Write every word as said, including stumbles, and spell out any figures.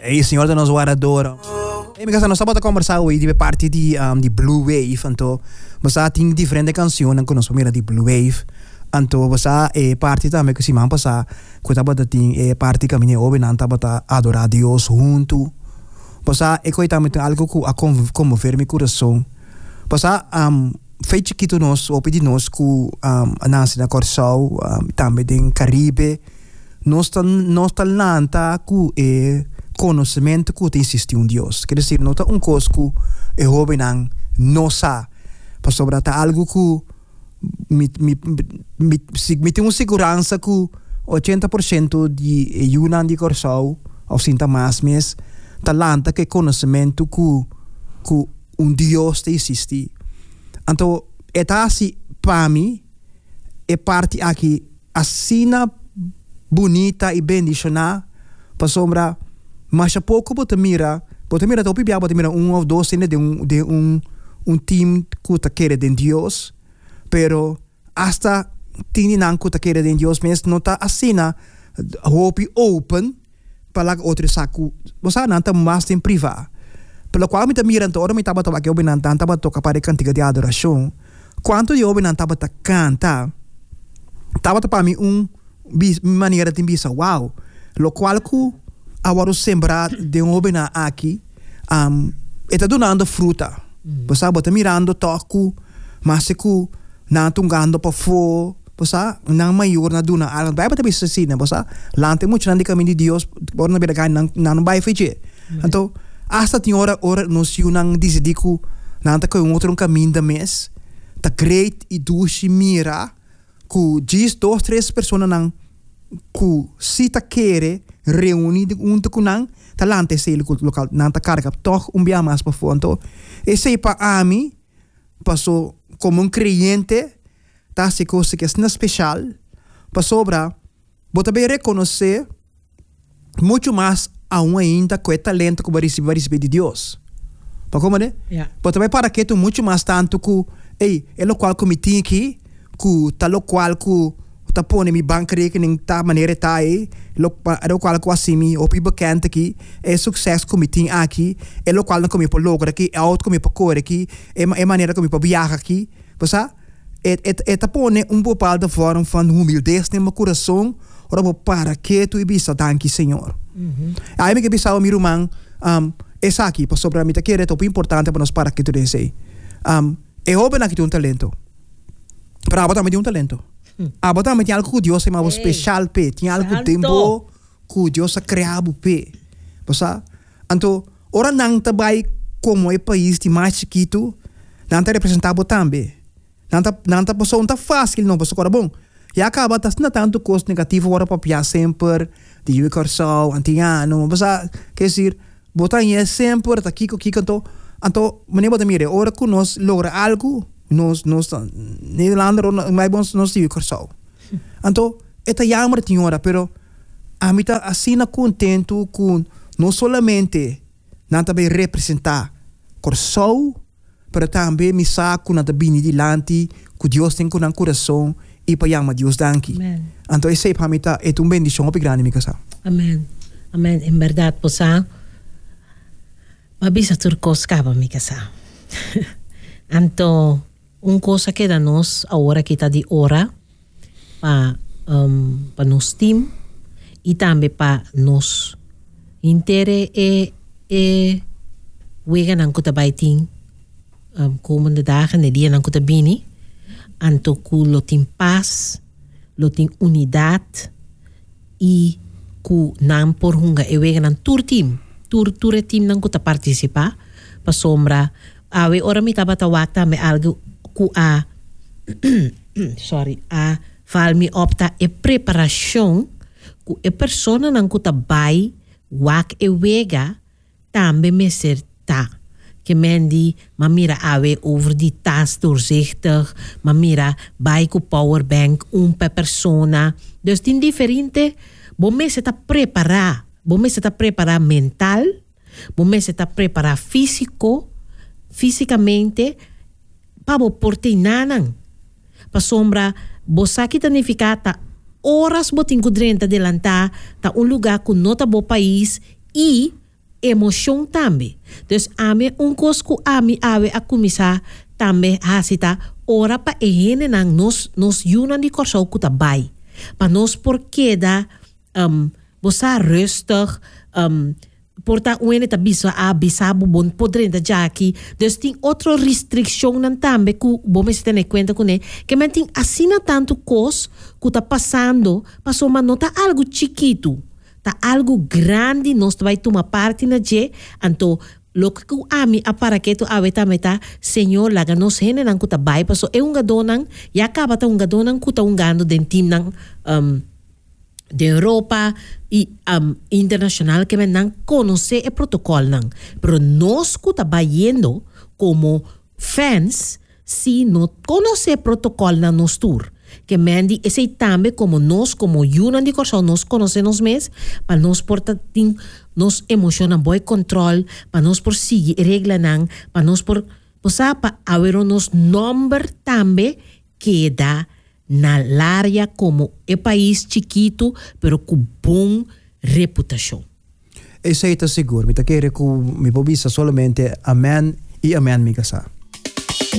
Ei, senhor da nossa oradora. Ei, mi casa, nós estamos a conversar hoje de parte de, um, de Blue Wave, então, você tem diferentes canções que nós vamos de Blue Wave. Então, você é parte também que se man passar, que estava tem é parte que a minha ouve não estava adorar Deus junto. Você é que também tem algo que a comover meu coração. Você um feito que tu nós ouve de nós que um anansi na Corsau, um, também tem Caribe, nós tá nós tá lanta que é conhecimento que existe um Deus. Quer dizer, não tá um coisa que é jovem não não sabe. Para sobre tá algo que me me me me tem uma segurança que oitenta por cento de Yunan de Corsau ou sinta mais mês talanta que conhecimento que que um Deus existe. Então, é assim para mim é parte aqui assina bonita e bendicionar para sombra, mas a pouco você mira, você mira topi bia, você mira um ou dois de um de um um time que tá querer de Deus, pero hasta tini nang que tá querer de Deus, mas não tá assina hope open para outro saco, você não tá mais em privado. Pelo qual me tá mirando, ora me tava tava que eu não tava tocar para cantiga de adoração. Quanto eu não tava tá canta, tava para mim um maneira de pensar, wow, lo qual que agora sembrar de um homem aqui, um, está dando fruta. Você sabe, tá mirando toco, mas se que não tungando para fora, você não maior na duna, algo vai para pensar assim, né? Você lá tem muito de caminho de Deus, por não ver que não não vai fazer. Então hasta tem hora hora nós eu não decidir que não tá com um outro caminho da mês, tá great e duche mira que diz duas três pessoas não que se tá querer reunir um com não tá lá ante esse local não tá carga toch um bia mais para fora. Então esse para mim passou como um cliente tá se coisa que é especial para sobra vou também reconhecer muito mais a um ainda com o talento que vai receber, receber de Deus. Para como né? Yeah. Mas também para que tu muito mais tanto que ei, é o qual que me tem aqui, que tá o qual que tá pondo mi bank rekening tá maneira tá aí, é o qual que assim me ou people can't aqui, é sucesso que me tem aqui, é o qual que me pode lograr aqui, é outro que me pode correr aqui, é é maneira que me pode viajar aqui, você é é é tá pondo um papel de forma de humildade no meu coração, ora para que tu ibisa danke Senhor. Uhum. Aí me que pensava meu irmão, um, essa aqui, para sobre a mim, que é muito importante para nós para que tu desse. Um, é óbvio que tu tem um talento. Para a também tem um talento. Hum. A botar também tem algo que Deus é especial pe, tem algo que tempo que Deus a criado pe. Você? Então, ora não tá vai como é país de mais chiquito, não tá representado também. Não tá não tá pessoa tá fácil não, você agora bom. E acaba tá não tanto coisa negativo ora para piar sempre de eu corso antiano, você quer dizer, botar é sempre tá aqui aqui canto, então, maneira de mire, ora que nós logra algo, nós nós Nederlander mais bons nós de corso. Então, é jammer tinha hora, pero a mim tá assim na contento com não somente não também representar corso, pero também me saco na tabini de lante, que Deus tem com o coração e para chamar Deus danke. Então, esse é para mim tá é um bendição muito grande minha casa. Amém. Amém. Em verdade, posa. Mabisa turcos cava minha casa. Então, uma coisa que da nós agora que está de hora para um, para nos team e também para nós intere é é wega nang kuta baiting um, komende dagen de dia nang kuta bini anto ku lotin paz lotin unidade e ku nam por hunga e wega nang tour team tour tour team nang kuta participa pa sombra awe ora mi taba tawakta me algo ku a sorry a falmi opta e preparação ku e persona nang kuta bai wak e wega tambe me serta que mendi mamira awe over die tas doorzichtig mamira bai ku powerbank um per persona dus tin diferente bom me se ta preparar bom me se ta preparar mental bom me se ta preparar físico fisicamente pa bo porte nanang pa sombra bo saki tanificata horas bo tinko drenta delanta ta un lugar ku nota bo país e emoção também. Dus ame um cosco ame ave a começar também a citar ora pa ehene nang nos nos yuna di corso kuta bai. Pa nos porque da um bosa rustig um porta uene ta bisa a bisabu bon podrenda jaki. Dus tem outra restrição nan tambe ku bome se tene cuenta com ne que men tem assina tanto cos ku tá passando passou mas não tá algo chiquito. Tá algo grande, nós vai tomar parte na je, anto lo que ku ami apara que tu aveta meta, senhor laga nos hene nang kuta bai paso e un gadonang, ya acaba ta un gadonang kuta un gando den team nang um, de Europa e um, internacional que men nang conoce e protocolo nang. Pero nós kuta bayendo como fans si no conoce protocolo nang nos tour. Que mendi esse também como nós como Yunan de Corsão nós conhecemos mesmo para nós portar tem nos emociona boy control para nós por seguir regra não para nós por posar para haver nos number também que dá na área como é país chiquito pero com bom reputação. Esse aí tá seguro, me tá querendo que me pobisa solamente amen e amen me casar.